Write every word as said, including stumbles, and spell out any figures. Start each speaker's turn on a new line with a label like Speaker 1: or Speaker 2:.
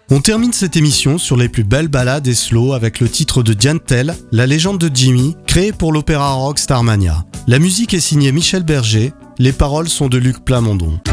Speaker 1: On termine cette émission sur les plus belles ballades et slow avec le titre de Diane Tell, La légende de Jimmy, créé pour l'opéra rock Starmania. La musique est signée Michel Berger, les paroles sont de Luc Plamondon.